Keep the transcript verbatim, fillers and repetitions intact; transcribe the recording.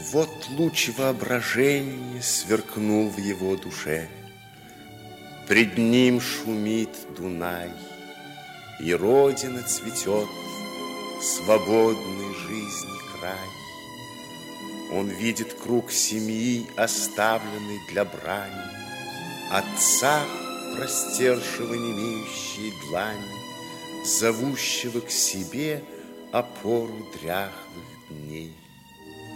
Вот луч воображения сверкнул в его душе. Пред ним шумит Дунай, и Родина цветет, свободной жизни край. Он видит круг семьи, оставленный для брани, отца, простершего немеющие длани, зовущего к себе опору дряхлых дней.